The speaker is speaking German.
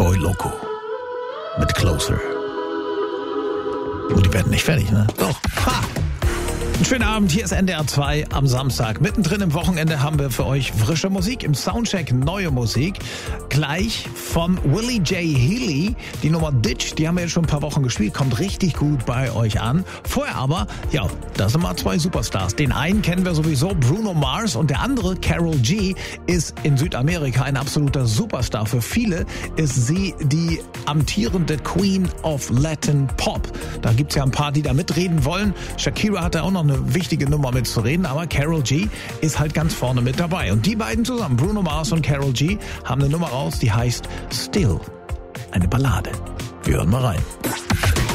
Boy Loco mit Closer. Und die werden nicht fertig, ne? Doch. Ha! Einen schönen Abend, hier ist NDR 2 am Samstag. Mittendrin im Wochenende haben wir für euch frische Musik, im Soundcheck neue Musik. Gleich vom Willie J. Healy, die Nummer Ditch, die haben wir jetzt schon ein paar Wochen gespielt, kommt richtig gut bei euch an. Vorher aber, ja, da sind mal zwei Superstars. Den einen kennen wir sowieso, Bruno Mars, und der andere, Karol G, ist in Südamerika ein absoluter Superstar. Für viele ist sie die amtierende Queen of Latin Pop. Da gibt's ja ein paar, die da mitreden wollen. Shakira hat da auch noch eine wichtige Nummer mitzureden, aber Karol G ist halt ganz vorne mit dabei. Und die beiden zusammen, Bruno Mars und Karol G, haben eine Nummer raus, die heißt Still. Eine Ballade. Wir hören mal rein.